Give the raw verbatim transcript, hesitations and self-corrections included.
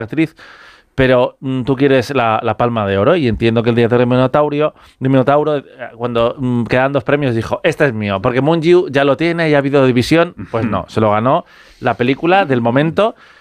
actriz, pero mm, tú quieres la, la Palma de Oro y entiendo que el director de Minotauro, de Minotauro eh, cuando mm, quedan dos premios dijo, este es mío, porque Moon Yu ya lo tiene, ya ha habido división, pues no, se lo ganó la película del momento.